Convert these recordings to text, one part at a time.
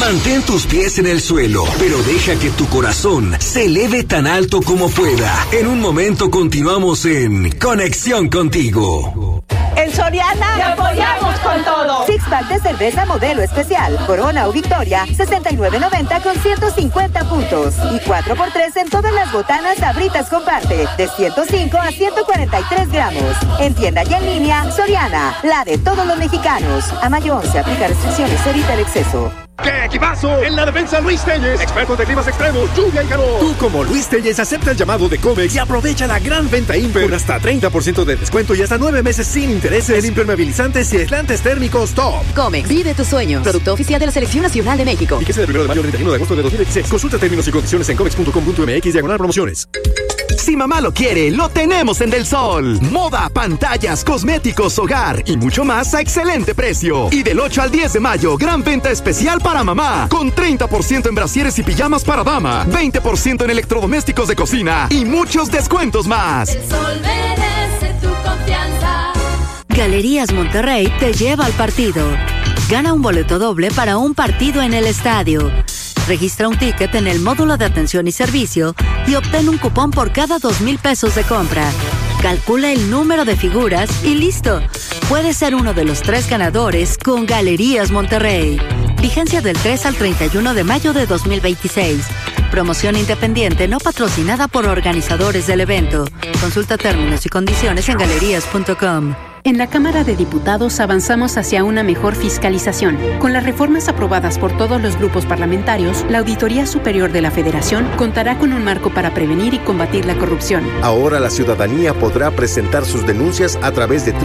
Mantén tus pies en el suelo, pero deja que tu corazón se eleve tan alto como pueda. En un momento continuamos en Conexión Contigo. En Soriana te apoyamos con todo. Six-pack de cerveza modelo especial, Corona o Victoria, $69.90 con 150 puntos. Y 4x3 en todas las botanas Sabritas Comparte, de 105 a 143 gramos. En tienda y en línea, Soriana, la de todos los mexicanos. A mayo 11, aplica restricciones, evita el exceso. ¡Qué equipazo! En la defensa Luis Telles, expertos de climas extremos, lluvia y calor. Tú como Luis Telles acepta el llamado de Comex y aprovecha la gran venta Imper con hasta 30% de descuento y hasta 9 meses sin intereses en impermeabilizantes y aislantes térmicos top. Comex, vive tus sueños. Producto oficial de la Selección Nacional de México. Fíjese del 1 de mayo al 31 de agosto de 2016. Consulta términos y condiciones en comex.com.mx/promociones. Si mamá lo quiere, lo tenemos en Del Sol. Moda, pantallas, cosméticos, hogar y mucho más a excelente precio. Y del 8 al 10 de mayo, gran venta especial para mamá. Con 30% en brasieres y pijamas para dama, 20% en electrodomésticos de cocina y muchos descuentos más. El Sol merece tu confianza. Galerías Monterrey te lleva al partido. Gana un boleto doble para un partido en el estadio. Registra un ticket en el módulo de atención y servicio y obtén un cupón por cada 2,000 pesos de compra. Calcula el número de figuras y listo. Puedes ser uno de los 3 ganadores con Galerías Monterrey. Vigencia del 3 al 31 de mayo de 2026. Promoción independiente no patrocinada por organizadores del evento. Consulta términos y condiciones en galerías.com. En la Cámara de Diputados avanzamos hacia una mejor fiscalización. Con las reformas aprobadas por todos los grupos parlamentarios, la Auditoría Superior de la Federación contará con un marco para prevenir y combatir la corrupción. Ahora la ciudadanía podrá presentar sus denuncias a través de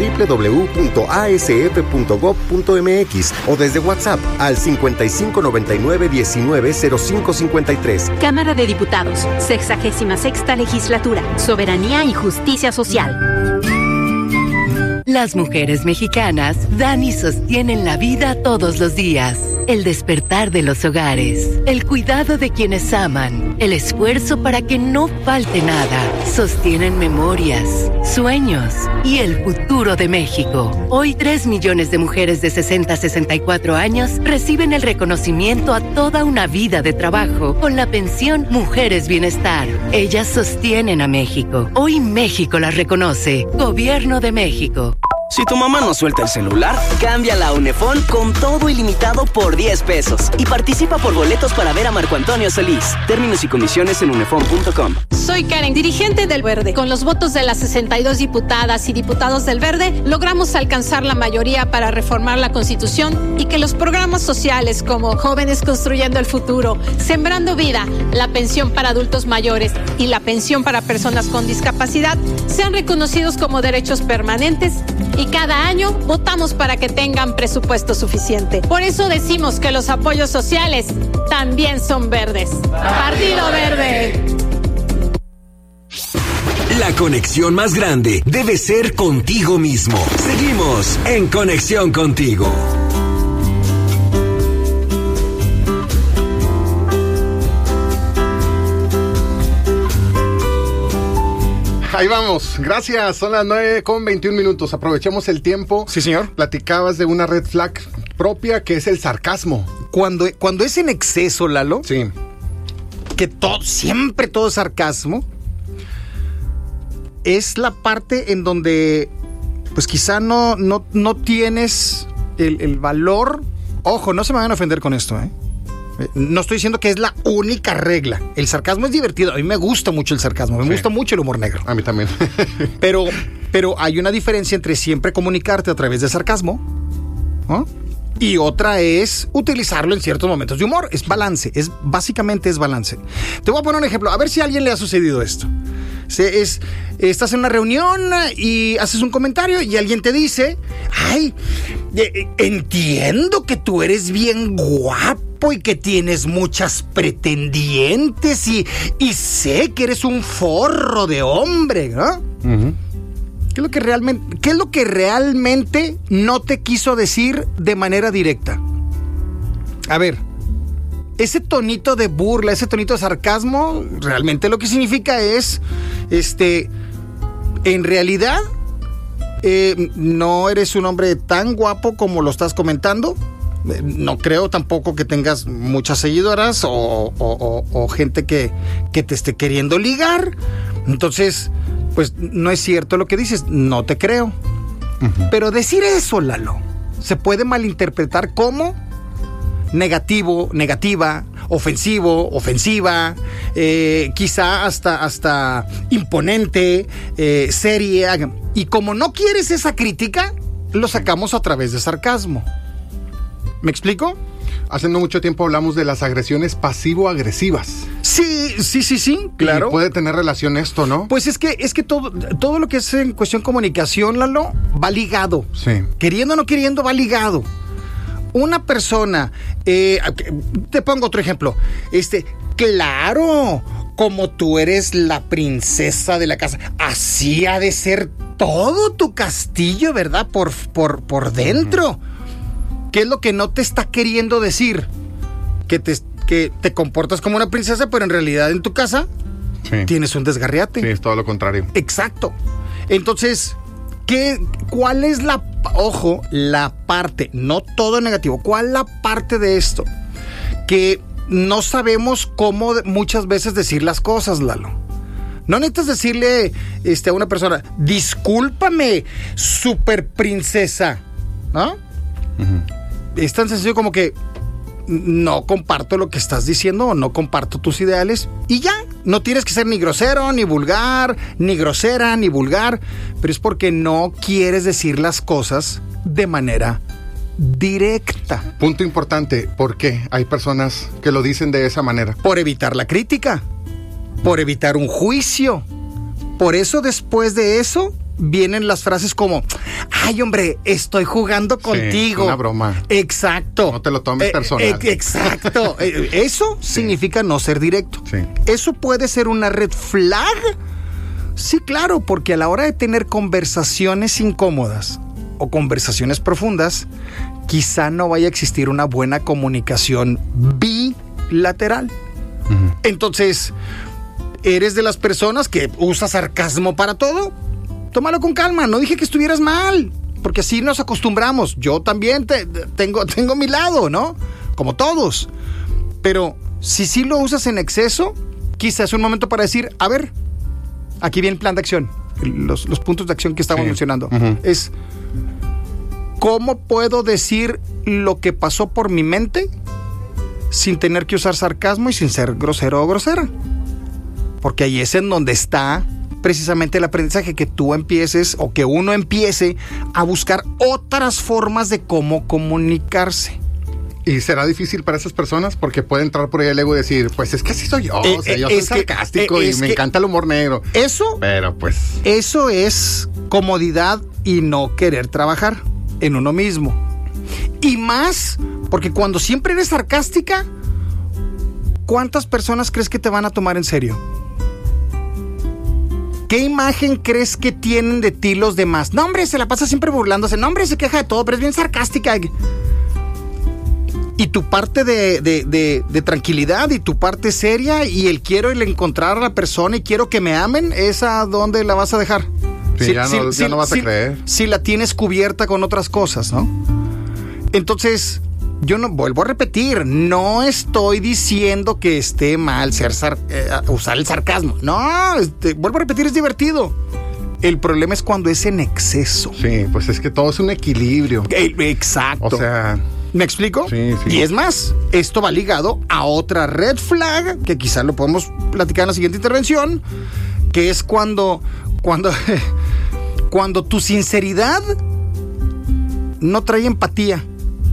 www.asf.gov.mx o desde WhatsApp al 5599-190553. Cámara de Diputados, 66ª Legislatura, Soberanía y Justicia Social. Las mujeres mexicanas dan y sostienen la vida todos los días. El despertar de los hogares, el cuidado de quienes aman, el esfuerzo para que no falte nada. Sostienen memorias, sueños y el futuro de México. Hoy 3 millones de mujeres de 60 a 64 años reciben el reconocimiento a toda una vida de trabajo con la pensión Mujeres Bienestar. Ellas sostienen a México. Hoy México las reconoce. Gobierno de México. Si tu mamá no suelta el celular, cámbiala a Unefón con todo ilimitado por 10 pesos y participa por boletos para ver a Marco Antonio Solís. Términos y condiciones en unefón.com. Soy Karen, dirigente del Verde. Con los votos de las 62 diputadas y diputados del Verde, logramos alcanzar la mayoría para reformar la Constitución y que los programas sociales como Jóvenes Construyendo el Futuro, Sembrando Vida, la pensión para adultos mayores y la pensión para personas con discapacidad sean reconocidos como derechos permanentes. Y cada año votamos para que tengan presupuesto suficiente. Por eso decimos que los apoyos sociales también son verdes. Partido Verde. La conexión más grande debe ser contigo mismo. Seguimos en Conexión Contigo. Ahí vamos, gracias, son las 9:21. Aprovechemos el tiempo. Sí, señor. Platicabas de una red flag propia que es el sarcasmo. Cuando es en exceso, Lalo. Sí. Que siempre todo es sarcasmo. Es la parte en donde pues quizá no tienes el valor. Ojo, no se me van a ofender con esto, ¿eh? No estoy diciendo que es la única regla. El sarcasmo es divertido. A mí me gusta mucho el sarcasmo. Me gusta mucho el humor negro. A mí también. Pero hay una diferencia entre siempre comunicarte a través de sarcasmo, ¿no? Y otra es utilizarlo en ciertos momentos de humor. Es balance. Básicamente es balance. Te voy a poner un ejemplo. A ver si a alguien le ha sucedido esto. Estás en una reunión y haces un comentario y alguien te dice: ay, entiendo que tú eres bien guapo y que tienes muchas pretendientes y sé que eres un forro de hombre, ¿no? Uh-huh. ¿Qué es lo que realmente no te quiso decir de manera directa? A ver, ese tonito de burla, ese tonito de sarcasmo, realmente lo que significa es, en realidad, no eres un hombre tan guapo como lo estás comentando, No creo tampoco que tengas muchas seguidoras o gente que te esté queriendo ligar. Entonces, pues no es cierto lo que dices, no te creo. Pero decir eso, Lalo, se puede malinterpretar como negativo, negativa, ofensivo, ofensiva, quizá hasta imponente, seria. Y como no quieres esa crítica, lo sacamos a través de sarcasmo. ¿Me explico? Hace no mucho tiempo hablamos de las agresiones pasivo-agresivas. Sí, claro. Y puede tener relación esto, ¿no? Pues es que todo lo que es en cuestión comunicación, Lalo, va ligado. Sí. Queriendo o no queriendo, va ligado. Una persona, te pongo otro ejemplo, claro, como tú eres la princesa de la casa, así ha de ser todo tu castillo, ¿verdad? Por dentro. ¿Qué es lo que no te está queriendo decir? Que te comportas como una princesa, pero en realidad en tu casa tienes un desgarriate. Sí, es todo lo contrario. Exacto. Entonces, ¿cuál es la parte, no todo negativo, cuál es la parte de esto? Que no sabemos cómo muchas veces decir las cosas, Lalo. No necesitas decirle a una persona, discúlpame, super princesa, ¿no? Es tan sencillo como que no comparto lo que estás diciendo o no comparto tus ideales y ya. No tienes que ser ni grosero, ni vulgar, ni grosera, ni vulgar, pero es porque no quieres decir las cosas de manera directa. Punto importante, ¿por qué hay personas que lo dicen de esa manera? Por evitar la crítica, por evitar un juicio. Por eso después de eso vienen las frases como, ay, hombre, estoy jugando contigo. Es una broma. Exacto. No te lo tomes personal. Exacto. Eso significa no ser directo. Sí. ¿Eso puede ser una red flag? Sí, claro, porque a la hora de tener conversaciones incómodas o conversaciones profundas, quizá no vaya a existir una buena comunicación bilateral. Entonces, ¿eres de las personas que usa sarcasmo para todo? Tómalo con calma, no dije que estuvieras mal, porque así nos acostumbramos. Yo también tengo mi lado, ¿no? Como todos. Pero si sí lo usas en exceso, quizás es un momento para decir, a ver, aquí viene el plan de acción, los puntos de acción que estamos mencionando. Es, ¿cómo puedo decir lo que pasó por mi mente sin tener que usar sarcasmo y sin ser grosero o grosera? Porque ahí es en donde está precisamente el aprendizaje, que tú empieces o que uno empiece a buscar otras formas de cómo comunicarse. ¿Y será difícil para esas personas? Porque puede entrar por ahí el ego y decir, pues es que así soy yo, o sea, yo soy sarcástico y me encanta el humor negro. Pero pues... Eso es comodidad y no querer trabajar en uno mismo. Y más, porque cuando siempre eres sarcástica, ¿cuántas personas crees que te van a tomar en serio? ¿Qué imagen crees que tienen de ti los demás? No, hombre, se la pasa siempre burlándose. No, hombre, se queja de todo, pero es bien sarcástica. Y tu parte de tranquilidad y tu parte seria y el quiero encontrar a la persona y quiero que me amen, ¿esa dónde la vas a dejar? Sí, ya no vas a creer. Si la tienes cubierta con otras cosas, ¿no? Entonces, yo no vuelvo a repetir, no estoy diciendo que esté mal usar el sarcasmo. No, vuelvo a repetir, es divertido. El problema es cuando es en exceso. Sí, pues es que todo es un equilibrio. Exacto. O sea... ¿Me explico? Sí. Y es más, esto va ligado a otra red flag, que quizás lo podemos platicar en la siguiente intervención, que es cuando tu sinceridad no trae empatía.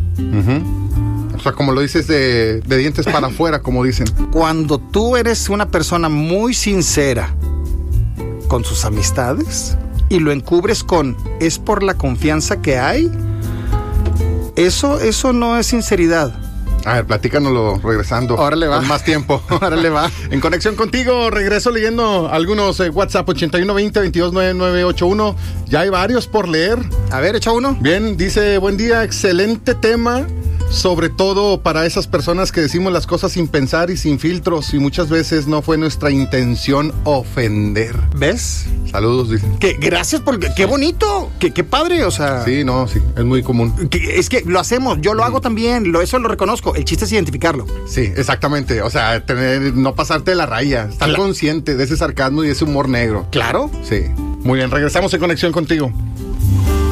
O sea, como lo dices de dientes para afuera, como dicen. Cuando tú eres una persona muy sincera con sus amistades y lo encubres con es por la confianza que hay, eso no es sinceridad. A ver, platícanoslo regresando. Órale va. Con más tiempo. Órale va. En conexión contigo, regreso leyendo algunos WhatsApp 8120-229981. Ya hay varios por leer. A ver, echa uno. Bien, dice, buen día, excelente tema. Sobre todo para esas personas que decimos las cosas sin pensar y sin filtros, y muchas veces no fue nuestra intención ofender. ¿Ves? Saludos, dicen. Gracias, porque qué bonito, qué padre, o sea. Sí, es muy común. Es que lo hacemos, yo lo hago también, eso lo reconozco. El chiste es identificarlo. Sí, exactamente. O sea, no pasarte de la raya, estar consciente de ese sarcasmo y ese humor negro. Claro. Sí. Muy bien, regresamos en Conexión Contigo.